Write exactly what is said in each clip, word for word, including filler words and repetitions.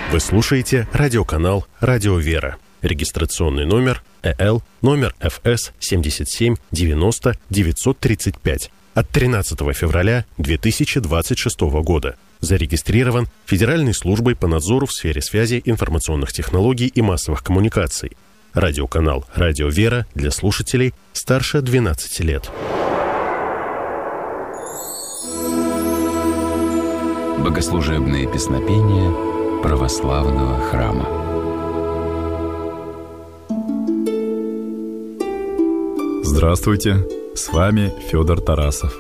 Вы слушаете радиоканал «Радио Вера». Регистрационный номер э эл номер эф эс семьдесят семь девяносто девятьсот тридцать пять от тринадцатого февраля две тысячи двадцать шестого года. Зарегистрирован Федеральной службой по надзору в сфере связи, информационных технологий и массовых коммуникаций. Радиоканал «Радио Вера» для слушателей старше двенадцати лет. Богослужебные песнопения православного храма. Здравствуйте, с вами Федор Тарасов.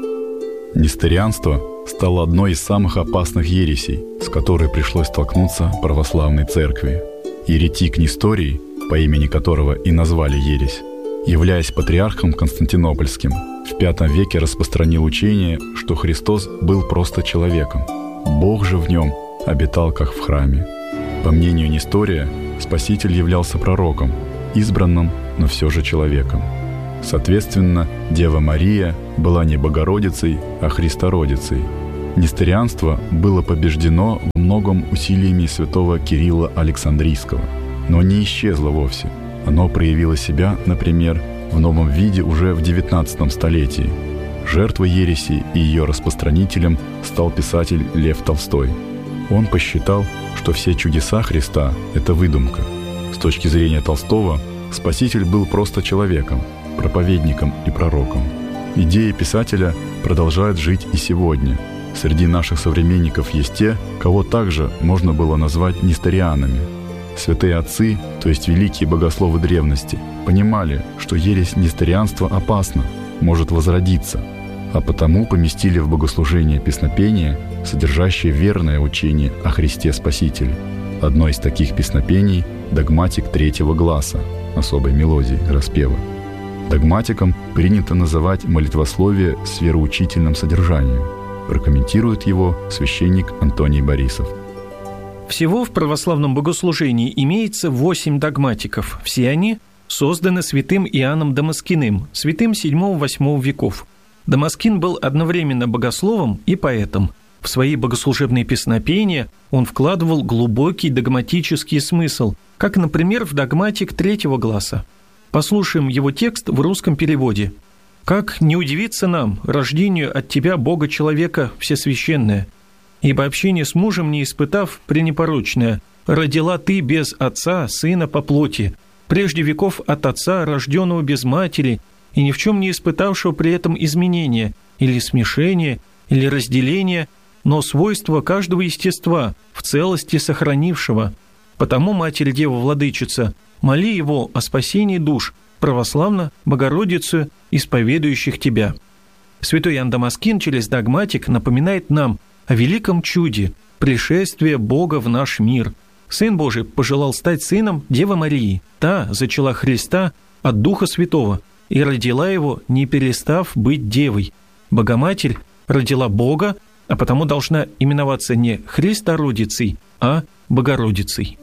Несторианство стало одной из самых опасных ересей, с которой пришлось столкнуться православной церкви. Еретик Несторий, по имени которого и назвали ересь, являясь патриархом Константинопольским, в пятом веке распространил учение, что Христос был просто человеком. Бог же в нем обитал, как в храме. По мнению Нестория, Спаситель являлся пророком, избранным, но все же человеком. Соответственно, Дева Мария была не Богородицей, а Христородицей. Несторианство было побеждено во многом усилиями святого Кирилла Александрийского, но не исчезло вовсе. Оно проявило себя, например, в новом виде уже в девятнадцатом столетии. Жертвой ереси и ее распространителем стал писатель Лев Толстой. Он посчитал, что все чудеса Христа – это выдумка. С точки зрения Толстого, Спаситель был просто человеком, проповедником и пророком. Идеи писателя продолжают жить и сегодня. Среди наших современников есть те, кого также можно было назвать несторианами. Святые отцы, то есть великие богословы древности, понимали, что ересь несторианства опасна, может возродиться, а потому поместили в богослужение песнопения, содержащее верное учение о Христе Спасителе. Одно из таких песнопений – догматик третьего гласа, особой мелодии, распева. Догматиком принято называть молитвословие с вероучительным содержанием. Прокомментирует его священник Антоний Борисов. Всего в православном богослужении имеется восемь догматиков. Все они созданы святым Иоанном Дамаскиным, святым седьмого-восьмого веков. Дамаскин был одновременно богословом и поэтом. В свои богослужебные песнопения он вкладывал глубокий догматический смысл, как, например, в догматик третьего гласа. Послушаем его текст в русском переводе. «Как не удивиться нам, рождению от тебя, Бога-человека всесвященное, ибо общение с мужем не испытав пренепорочное, родила ты без отца сына по плоти, прежде веков от отца, рожденного без матери, и ни в чем не испытавшего при этом изменения, или смешения, или разделения, но свойства каждого естества, в целости сохранившего. Потому, Матерь-Дева Владычица, моли его о спасении душ, православно Богородицу, исповедующих тебя». Святой Иоанн Дамаскин через догматик напоминает нам о великом чуде пришествия Бога в наш мир. Сын Божий пожелал стать сыном Девы Марии. Та зачала Христа от Духа Святого и родила его, не перестав быть девой. Богоматерь родила Бога, а потому должна именоваться не Христородицей, а Богородицей.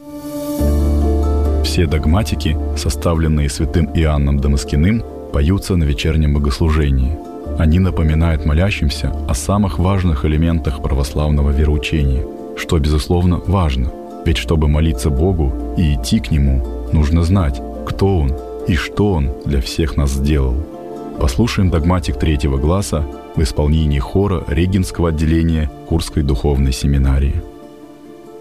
Все догматики, составленные святым Иоанном Дамаскиным, поются на вечернем богослужении. Они напоминают молящимся о самых важных элементах православного вероучения, что, безусловно, важно. Ведь чтобы молиться Богу и идти к Нему, нужно знать, кто Он и что Он для всех нас сделал. Послушаем догматик третьего гласа в исполнении хора Регинского отделения Курской духовной семинарии.